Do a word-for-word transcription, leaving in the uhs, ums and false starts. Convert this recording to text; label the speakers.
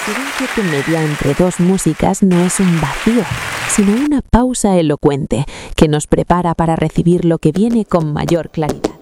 Speaker 1: silencio que media entre dos músicas no es un vacío, sino una pausa elocuente que nos prepara para recibir lo que viene con mayor claridad.